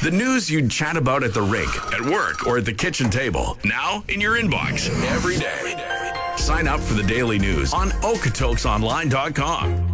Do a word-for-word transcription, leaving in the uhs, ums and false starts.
The news you'd chat about at the rink, at work, or at the kitchen table. Now in your inbox every day. Sign up for the daily news on Okotoks Online dot com.